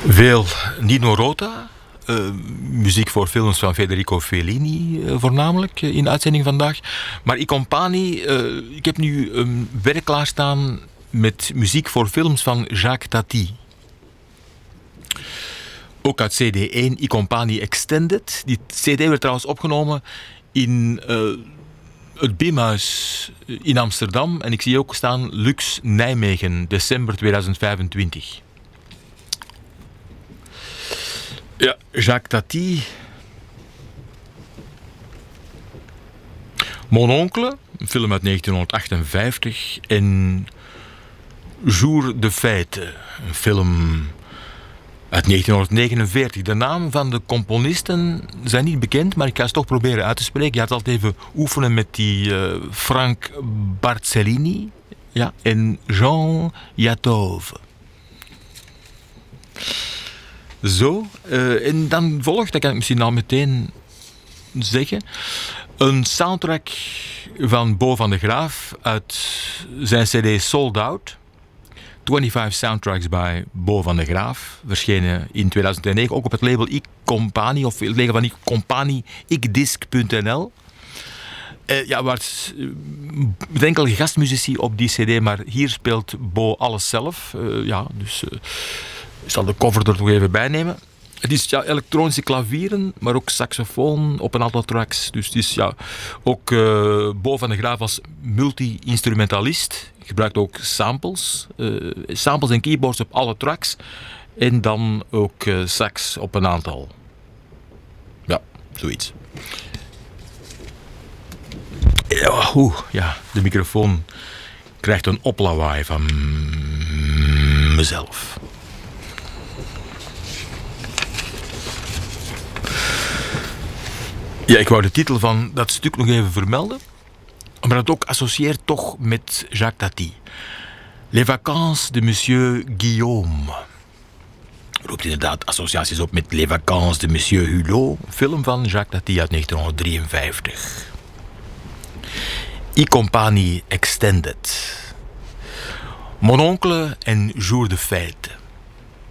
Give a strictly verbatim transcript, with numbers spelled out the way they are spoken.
Veel Nino Rota, uh, muziek voor films van Federico Fellini uh, voornamelijk uh, in de uitzending vandaag. Maar I Compagni, uh, ik heb nu een werk klaarstaan met muziek voor films van Jacques Tati. Ook uit C D één, I Compagni Extended. Die C D werd trouwens opgenomen in uh, het Bimhuis in Amsterdam. En ik zie ook staan Lux Nijmegen, december tweeduizend vijfentwintig. Ja, Jacques Tati. Mon oncle, een film uit negentienhonderdachtenvijftig. En Jour de Fête, een film uit negentienhonderdnegenenveertig. De naam van de componisten zijn niet bekend, maar ik ga ze toch proberen uit te spreken. Je had altijd even oefenen met die uh, Frank Barcellini, ja, en Jean Yatove. Zo, uh, en dan volgt, dat kan ik misschien al meteen zeggen, een soundtrack van Bo van de Graaf uit zijn cd Sold Out. vijfentwintig soundtracks bij Bo van de Graaf, verschenen in tweeduizend negen, ook op het label I Compagni, of het label van I Compagni, ikdisc punt n l. Uh, ja, waar het, uh, met enkele gastmuzici op die cd, maar hier speelt Bo alles zelf. Uh, ja, dus... Uh, Ik zal de cover er nog even bij nemen. Het is ja, elektronische klavieren, maar ook saxofoon op een aantal tracks. Dus het is ja, ook uh, Bo van de Graaf als multi-instrumentalist. Gebruikt ook samples. Uh, samples en keyboards op alle tracks. En dan ook uh, sax op een aantal. Ja, zoiets. Ja, oeh, ja, de microfoon krijgt een oplawaai van mezelf. Ja, ik wou de titel van dat stuk nog even vermelden, maar dat ook associeert toch met Jacques Tati. Les vacances de Monsieur Guillaume. Roept inderdaad associaties op met Les vacances de Monsieur Hulot, film van Jacques Tati uit negentienhonderddrieënvijftig. I Compagni Extended. Mon oncle en Jour de Fête.